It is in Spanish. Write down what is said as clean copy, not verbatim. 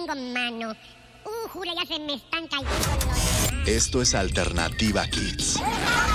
tengo mano. Jura, ya se me están cayendo los... Esto es Alternativa Kids.